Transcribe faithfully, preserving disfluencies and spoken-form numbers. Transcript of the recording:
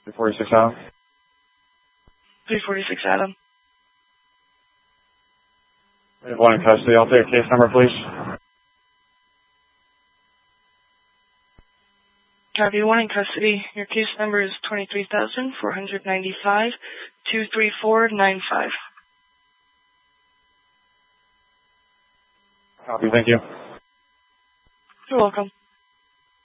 three forty-six Adam. three forty-six Adam. We have one in custody. I'll take a case number, please. Copy, one in custody. Your case number is twenty-three thousand four hundred ninety-five, two three four nine five. Copy, thank you. You're welcome.